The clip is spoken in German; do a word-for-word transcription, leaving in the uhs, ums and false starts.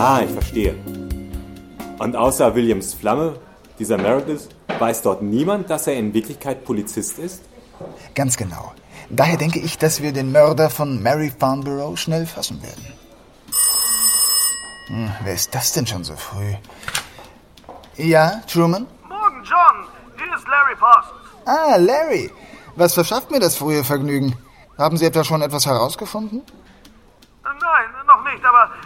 Ah, ich verstehe. Und außer Williams Flamme, dieser Meredith, weiß dort niemand, dass er in Wirklichkeit Polizist ist? Ganz genau. Daher denke ich, dass wir den Mörder von Mary Farnborough schnell fassen werden. Hm, wer ist das denn schon so früh? Ja, Truman? Morgen, John. Hier ist Larry Parsons. Ah, Larry. Was verschafft mir das frühe Vergnügen? Haben Sie etwa schon etwas herausgefunden? Nein, noch nicht, aber